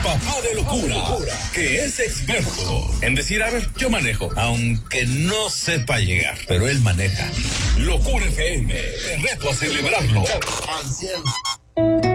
papá de locura, que es experto en decir, a ver, yo manejo, aunque no sepa llegar, pero él maneja. Locura FM, te reto a celebrarlo al 100.